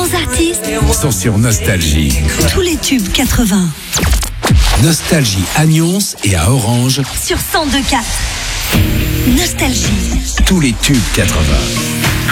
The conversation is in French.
grands artistes sont sur Nostalgie. Tous les tubes 80. Nostalgie à Nyons et à Orange sur 102.4. Nostalgie. Tous les tubes 80.